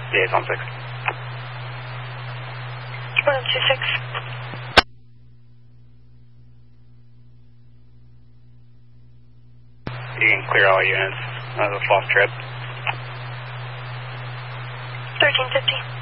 Liaison 6. 1026. You can clear all units. That was a false trip. 1350.